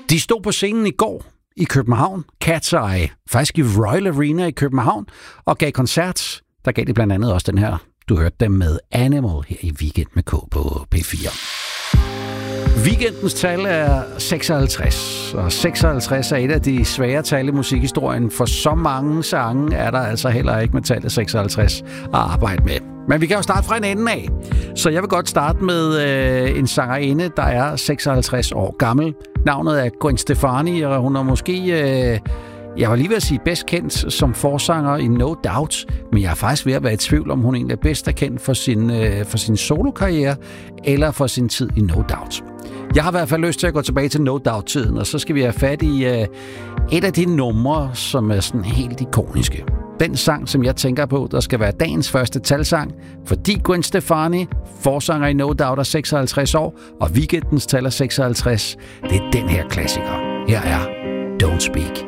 De stod på scenen i går i København, Cat's Eye, faktisk i Royal Arena i København, og gav koncert. Der gav de blandt andet også den her, du hørte dem med Animal her i Weekend med K på P4. Weekendens tal er 56, og 56 er et af de svære tal i musikhistorien. For så mange sange er der altså heller ikke med tallet 56 at arbejde med. Men vi kan jo starte fra en ende af. Så jeg vil godt starte med en sangerinde, der er 56 år gammel. Navnet er Gwen Stefani, og hun er måske, jeg var lige ved at sige bedst kendt som forsanger i No Doubt, men jeg er faktisk ved at være i tvivl, om hun egentlig er bedst kendt for sin solokarriere, eller for sin tid i No Doubt. Jeg har i hvert fald lyst til at gå tilbage til No Doubt-tiden, og så skal vi have fat i et af de numre, som er sådan helt ikoniske. Den sang, som jeg tænker på, der skal være dagens første talsang, fordi Gwen Stefani, forsanger i No Doubt, er 56 år, og weekendens tal er 56. Det er den her klassiker. Her er Don't Speak.